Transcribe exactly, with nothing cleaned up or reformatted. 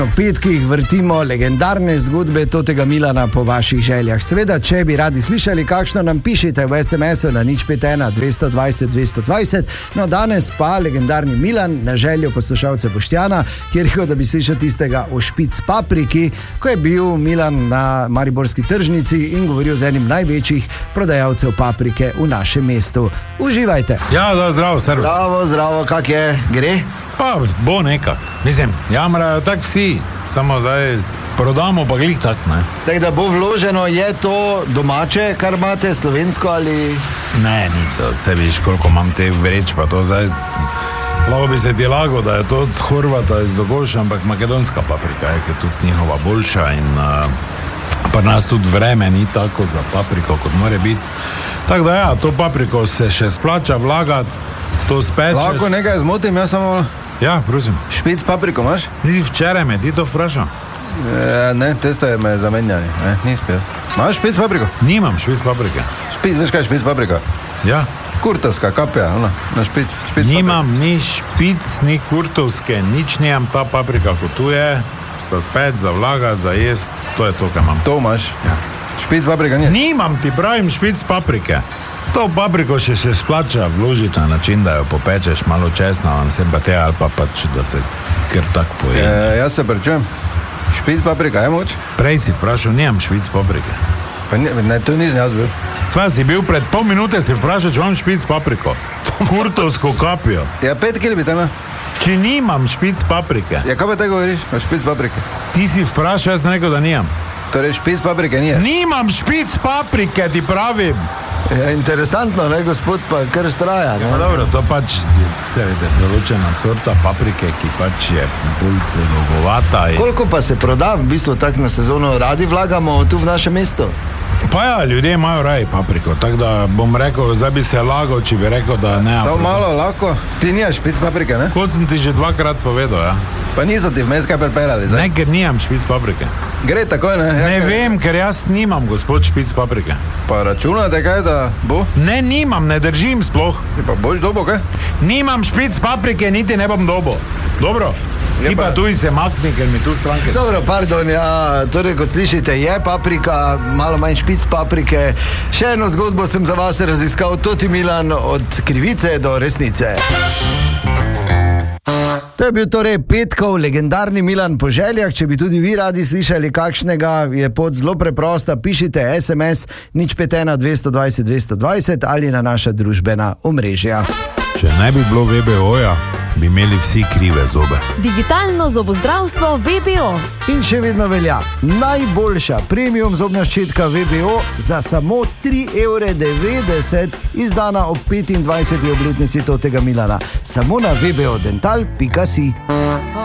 V petkih vrtimo legendarne zgodbe Totega Milana po vaših željah. Seveda, če bi radi slišali kakšno, nam pišite v es em esu na nič pet ena dvesto dvajset dvesto dvajset. No, danes pa legendarni Milan na željo poslušalca Boštjana, kjer rekel, da bi slišal tistega o špic papriki, ko je bil Milan na mariborski tržnici in govoril z enim največjih prodajalcev paprike v našem mestu. Uživajte. Ja, da, zdravo, servus. Zdravo, zdravo, kak je, gre? Pa bo nekak. Mislim, jamrajo tak vsi, samo zdaj prodamo pa glih tak, ne. Tako da bo vloženo, je to domače, kar imate, slovensko ali... Ne, ni to, se vidiš, koliko imam te vreč, pa to zdaj... Lahko bi se ti lago, da je to od Horvata iz Dogoša, ampak makedonska paprika je, ker tudi njihova boljša in... Uh, pa nas tudi vreme ni tako za papriko, kot more biti. Tako da ja, to papriko se še splača vlagati, to spečeš... Lahko nekaj zmotim, jaz samo... Ja, prosim. Špic papriko imaš? Nisi včeraj me, ti to vprašal? E, ne, te ste me zamenjali, ne, nisi pil. Imaš špic papriko? Nimam špic paprike. Špic, veš kaj je špic paprika? Ja. Kurtovska kapja, ona, na špic, špic Nimam paprika. Ni špic, ni kurtovske, nič nimam, ta paprika kot tu je, za speč, za vlagati, za jest, to je to, kaj imam. To imaš? Ja. Špic paprika nije? Nimam, ti pravim špic paprike. To papriko še se splača vložiti na način, da jo popečeš malo česna, on se bate ali pa pač, da se kar tak poje. E, jaz se prečujem. Špic paprika je moč? Prej si vprašal, nimam špic paprike. Pa ne, ne, to nisem jaz bil. Sva si bil pred pol minute, si vprašal, če imam špic papriko. Kurtovsko kapijo. Ja, pet kil bi tam. Če nimam špic paprike. Ja, kaj pa te govoriš o špic paprike? Ti si vprašal, jaz sem rekel, da nimam. Torej špic paprike nije? Nimam špic paprike, ti pravim. Ja, interesantno, ne, gospod, pa kar straja, ne? Ja, dobro, to pač, se vede, določena sorta paprike, ki pač je bolj predolgovata. In... Koliko pa se proda v bistvu tak na sezono? Radi vlagamo tu v naše mesto? Pa ja, ljudje imajo raje papriko, tako da bom rekel, zdaj bi se lagal, če bi rekel, da ne. Samo malo, lahko. Ti nimaš špic paprike, ne? Kot sem ti že dvakrat povedal, ja. Pa niso ti vmes kaj pripeljali, zdaj? Ne, ker nimam špic paprike. Gre takoj, ne? Ne ja, vem, ker jaz nimam, gospod, špic paprike. Pa računate kaj, da bo? Ne, nimam, ne držim sploh. Ti pa boš dobo, kaj? Nimam špic paprike, niti ne bom dobo. Dobro? Ti pa tu se makni, ker mi tu stranke... Dobro, pardon, ja, torej kot slišite, je paprika, malo manj špic paprike. Še eno zgodbo sem za vas raziskal, Toti Milan, od krivice do resnice. To je bil torej petkov legendarni Milan po željah. Če bi tudi vi radi slišali kakšnega, je pot zelo preprosta. Pišite es em es nič pet ena dvesto dvajset dvesto dvajset ali na naša družbena omrežja. Če ne bi bilo ve be oja, bi imeli vsi krive zobe. Digitalno zobozdravstvo ve be o. In še vedno velja najboljša premium zobna ščitka ve be o za samo tri evre devetdeset, izdana ob petindvajseti obletnici Totega Milana. Samo na ve be o dental pika si.